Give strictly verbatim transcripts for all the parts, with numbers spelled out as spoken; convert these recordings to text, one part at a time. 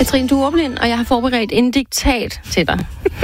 Katrine, du er ordblind, og jeg har forberedt en diktat til dig.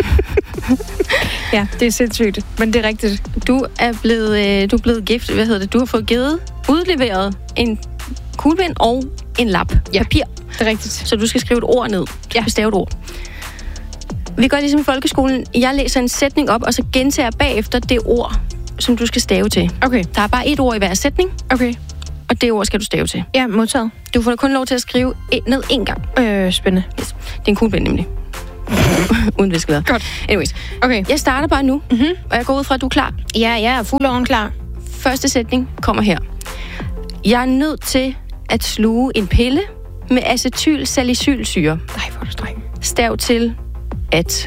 Ja, det er sindssygt, men det er rigtigt. Du er blevet, øh, du er blevet gift, hvad hedder det? Du har fået givet, udleveret en kuglepen og en lap Ja. papir. Det er rigtigt. Så du skal skrive et ord ned. Du Ja. skal stave et ord. Vi gør ligesom i folkeskolen. Jeg læser en sætning op, og så gentager jeg bagefter det ord, som du skal stave til. Okay, Der er bare et ord i hver sætning, okay. og det ord skal du stave til. Ja, modtaget. Du får kun lov til at skrive et ned én gang. Øh, spændende. Yes. Det er en kuglepen nemlig. Uden viskeleder. Godt. Anyways. Okay. Jeg starter bare nu, Mhm. og jeg går ud fra, at du er klar. Ja, jeg er fuld oven klar. Første sætning kommer her. Jeg er nødt til at sluge en pille med acetylsalicylsyre. Nej, hvor er du streng. Stav til at...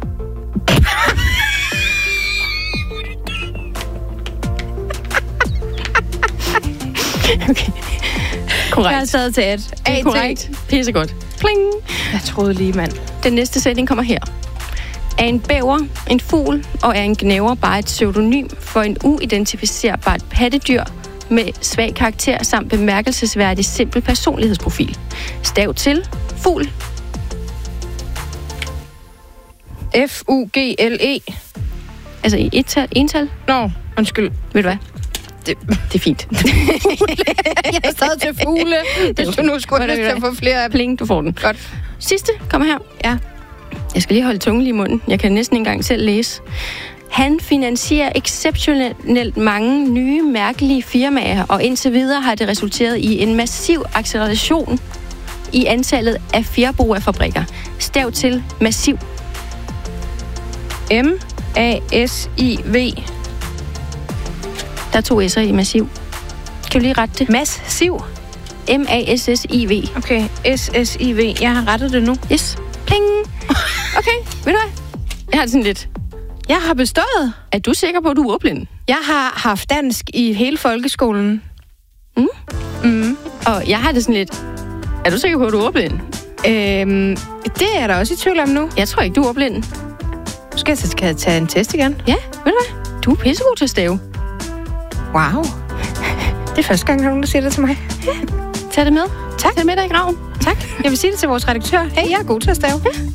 Okay. Korrekt. Jeg har stadig til at. Det er korrekt. Pissegodt. Pling. Jeg troede lige, mand. Den næste sætning kommer her. Er en bæver, en fugl og er en gnæver bare et pseudonym for en uidentificerbart pattedyr med svag karakter samt bemærkelsesværdig simpel personlighedsprofil. Stav til fugl. F U G L E. Altså i et tal, ental. Nå, undskyld. Ved du hvad? Det, Det er fint. jeg er stadig til fugle, hvis du nu skulle have lyst til at få flere af dem. Pling, du får den. Godt. Sidste kommer her. Ja. Jeg skal lige holde tungen lige i munden. Jeg kan næsten ikke engang selv læse. Han finansierer exceptionelt mange nye, mærkelige firmaer, og indtil videre har det resulteret i en massiv acceleration i antallet af fjerboerfabrikker. Stav til massiv. M A S I V. Der er to s'er i massiv. Kan du lige rette det? Mads Siv. M A S S I V. Okay, S S I V. Jeg har rettet det nu. Yes. Pling. Okay, ved du hvad? Jeg har det sådan lidt. Jeg har bestået. Er du sikker på, at du er ordblind? Jeg har haft dansk i hele folkeskolen. Mm. Mm. Og jeg har det sådan lidt. Er du sikker på, at du er ordblind? Øhm, det er jeg da også i tvivl om nu. Jeg tror ikke, du er ordblind. Skal jeg, skal jeg tage en test igen? Ja, ved du hvad? Du er pissegod til at stave. Wow. Det er første gang, der er nogen, der siger det til mig. Tag det med. Tak. Tag det med dig i graven. Tak. Jeg vil sige det til vores redaktør. Hey, jeg er god til at stave.